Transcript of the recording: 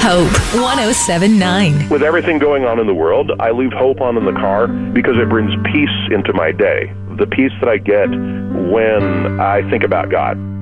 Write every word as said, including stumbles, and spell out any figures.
Hope one oh seven point nine. With everything going on in the world, I leave hope on in the car because it brings peace into my day. The peace that I get when I think about God.